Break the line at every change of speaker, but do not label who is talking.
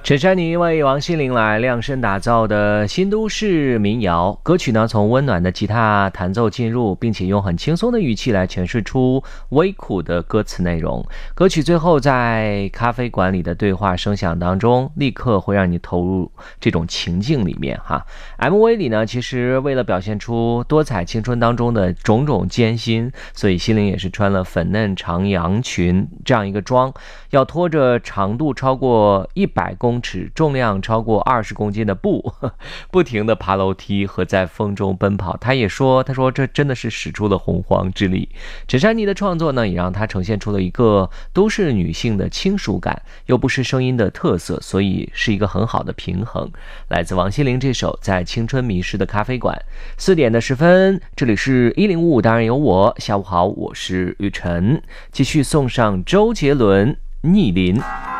陈珊妮为王心凌来量身打造的新都市民谣歌曲呢，从温暖的吉他弹奏进入，并且用很轻松的语气来诠释出微苦的歌词内容。歌曲最后在咖啡馆里的对话声响当中，立刻会让你投入这种情境里面哈。MV 里呢，其实为了表现出多彩青春当中的种种艰辛，所以心凌也是穿了粉嫩长洋裙这样一个装，要拖着长度超过100公尺、重量超过20公斤的布，不停地爬楼梯和在风中奔跑。他说这真的是使出了洪荒之力。陈珊妮的创作呢，也让她呈现出了一个都市女性的轻熟感，又不失声音的特色，所以是一个很好的平衡。来自王心凌这首在青春迷失的咖啡馆。4点的10分，这里是1055，当然有我。下午好，我是雨晨，继续送上周杰伦逆鳞。